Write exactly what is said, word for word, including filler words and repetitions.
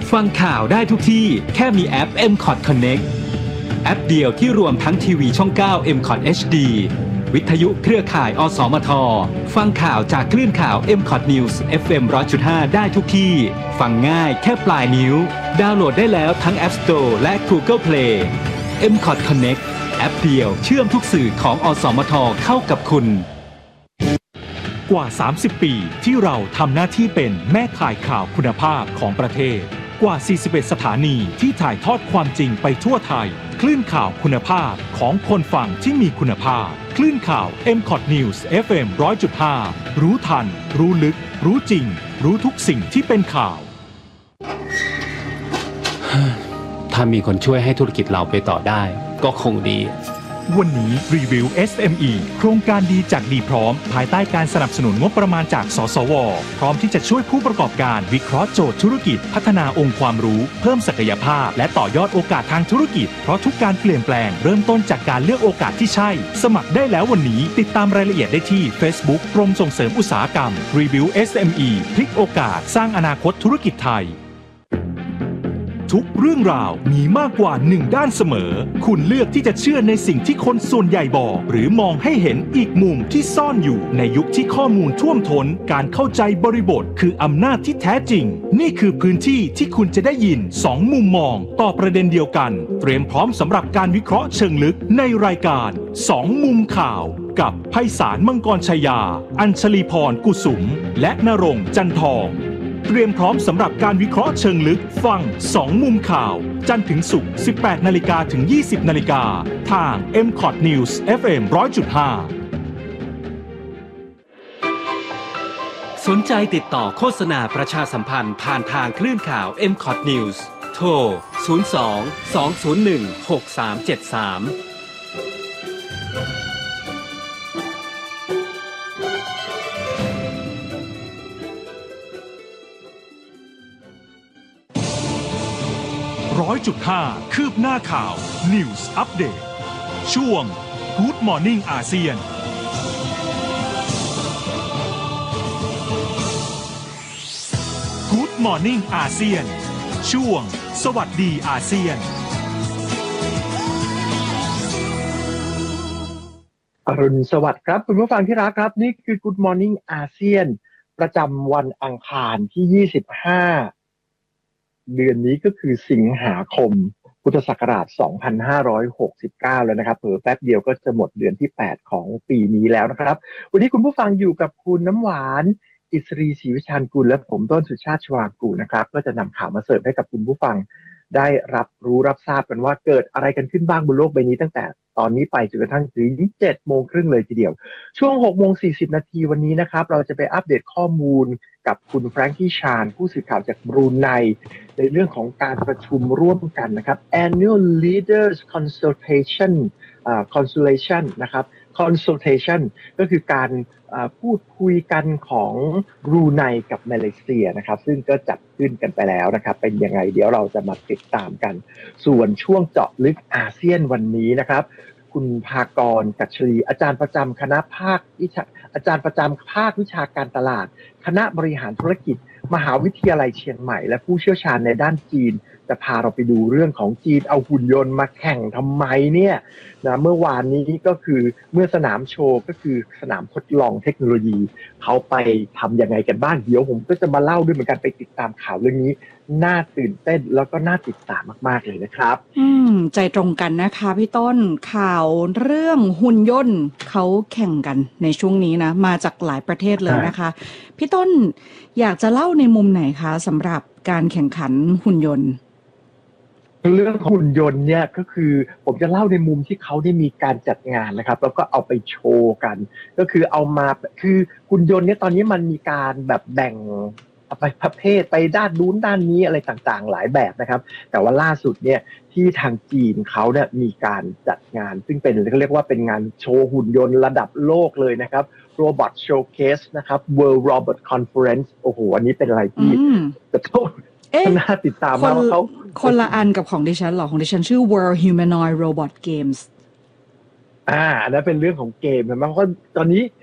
ฟังข่าวได้ทุกที่แค่มีแอป เอ็ม คอท Connect แอปเดียวที่รวมทั้งทีวีช่อง เก้า เอ็ม คอท เอช ดี วิทยุเครือข่าย อสมท ฟังข่าวจากคลื่นข่าว เอ็ม คอท News เอฟ เอ็ม หนึ่งร้อยจุดห้า ได้ทุกที่ฟังง่ายแค่ปลายนิ้วดาวน์โหลดได้แล้วทั้ง App Store และ Google Play เอ็ม คอท Connect แอปเดียวเชื่อมทุกสื่อของอสมทเข้ากับคุณกว่าสามสิบปีที่เราทำหน้าที่เป็นแม่ข่ายข่าวคุณภาพของประเทศกว่าสี่สิบเอ็ดสถานีที่ถ่ายทอดความจริงไปทั่วไทยคลื่นข่าวคุณภาพของคนฟังที่มีคุณภาพคลื่นข่าว เอ็ม คอท News เอฟ เอ็ม หนึ่งร้อยจุดห้า รู้ทันรู้ลึกรู้จริงรู้ทุกสิ่งที่เป็นข่าวถ้ามีคนช่วยให้ธุรกิจเราไปต่อได้ก็คงดีวันนี้รีวิว เอส เอ็ม อี โครงการดีจากดีพร้อมภายใต้การสนับสนุนงบประมาณจากสสวพร้อมที่จะช่วยผู้ประกอบการวิเคราะห์โจทย์ธุรกิจพัฒนาองค์ความรู้เพิ่มศักยภาพและต่อยอดโอกาสทางธุรกิจเพราะทุกการเปลี่ยนแปลงเริ่มต้นจากการเลือกโอกาสที่ใช่สมัครได้แล้ววันนี้ติดตามรายละเอียดได้ที่ Facebook กรมส่งเสริมอุตสาหกรรมรีวิว เอส เอ็ม อี พลิกโอกาสสร้างอนาคตธุรกิจไทยทุกเรื่องราวมีมากกว่าหนึ่งด้านเสมอคุณเลือกที่จะเชื่อในสิ่งที่คนส่วนใหญ่บอกหรือมองให้เห็นอีกมุมที่ซ่อนอยู่ในยุคที่ข้อมูลท่วมท้นการเข้าใจบริบทคืออำนาจที่แท้จริงนี่คือพื้นที่ที่คุณจะได้ยินสองมุมมองต่อประเด็นเดียวกันเตรียมพร้อมสำหรับการวิเคราะห์เชิงลึกในรายการสองมุมข่าวกับไพศาลมังกรชัยยาอัญชลีพรกุสุมและณรงค์จันทองเตรียมพร้อมสำหรับการวิเคราะห์เชิงลึกฟังสองมุมข่าวจันทร์ถึงศุกร์ สิบแปดนาฬิกา ถึง ยี่สิบนาฬิกาทาง เอ็ม คอท News เอฟ เอ็ม หนึ่งร้อยจุดห้าสนใจติดต่อโฆษณาประชาสัมพันธ์ผ่านทางคลื่นข่าว เอ็ม คอท News โทร ศูนย์ สอง สอง ศูนย์ หนึ่ง หก สาม เจ็ด สามร้อยจุดห้าคืบหน้าข่าว News Update ช่วง Good Morning อาเซียน Good Morning อาเซียนช่วงสวัสดีอาเซียนอรุณสวัสดิ์ครับคุณผู้ฟังที่รักครับนี่คือ Good Morning อาเซียนประจำวันอังคารที่ยี่สิบห้าเดือนนี้ก็คือสิงหาคมพุทธศักราชสองพันห้าร้อยหกสิบเก้าแล้วนะครับเผลอแป๊บเดียวก็จะหมดเดือนที่แปดของปีนี้แล้วนะครับวันนี้คุณผู้ฟังอยู่กับคุณน้ำหวานอิสรีศรีวิชาญกุลและผมต้นสุชาติชวางกูลนะครับก็จะนำข่าวมาเสิร์ฟให้กับคุณผู้ฟังได้รับรู้รับทราบกันว่าเกิดอะไรกันขึ้นบ้างบนโลกใบนี้ตั้งแต่ตอนนี้ไปจนกระทั่งถึงเจ็ดโมงครึ่งเลยทีเดียวช่วงหกโมงสี่สิบนาทีวันนี้นะครับเราจะไปอัปเดตข้อมูลกับคุณแฟรงกี้ชานผู้สื่อข่าวจากบรูไนในเรื่องของการประชุมร่วมกันนะครับ Annual Leaders Consultation อ่า Consultation นะครับ Consultation ก็คือการพูดคุยกันของบรูไนกับมาเลเซียนะครับซึ่งก็จัดขึ้นกันไปแล้วนะครับเป็นยังไงเดี๋ยวเราจะมาติดตามกันส่วนช่วงเจาะลึกอาเซียนวันนี้นะครับคุณภากรกัชรีอาจารย์ประจำคณะภาควิชาอาจารย์ประจำภาควิชาการตลาดคณะบริหารธุรกิจมหาวิทยาลัยเชียงใหม่และผู้เชี่ยวชาญในด้านจีนจะพาเราไปดูเรื่องของจีนเอาหุ่นยนต์มาแข่งทำไมเนี่ยนะเมื่อวานนี้ก็คือเมื่อสนามโชว์ก็คือสนามทดลองเทคโนโลยีเขาไปทำยังไงกันบ้างเดี๋ยวผมก็จะมาเล่าด้วยเหมือนกันไปติดตามข่าวเรื่องนี้น่าตื่นเต้นแล้วก็น่าติดตามมากๆเลยนะครับอืมใจตรงกันนะคะพี่ต้นข่าวเรื่องหุ่นยนต์เขาแข่งกันในช่วงนี้นะมาจากหลายประเทศเลยนะคะพี่ต้นอยากจะเล่าในมุมไหนคะสำหรับการแข่งขันหุ่นยนต์เรื่องหุ่นยนต์เนี่ยก็คือผมจะเล่าในมุมที่เขาได้มีการจัดงานนะครับแล้วก็เอาไปโชว์กันก็คือเอามาคือหุ่นยนต์เนี่ยตอนนี้มันมีการแบบแบ่งไปประเภทไปด้านนู้นด้านนี้อะไรต่างๆหลายแบบนะครับแต่ว่าล่าสุดเนี่ยที่ทางจีนเขาเนี่ยมีการจัดงานซึ่งเป็นเขาเรียกว่าเป็นงานโชว์หุ่นยนต์ระดับโลกเลยนะครับ Robot Showcase นะครับ World Robot Conference โอ้โหอันนี้เป็นอะไรที่จะต้องน่าติดตามมากว่าเขาคนละอันกับของดิฉันหรอของดิฉันชื่อ World Humanoid Robot Games อ่าอันนั้นเป็นเรื่องของเกมเห็นไหมเพราะตอนนี้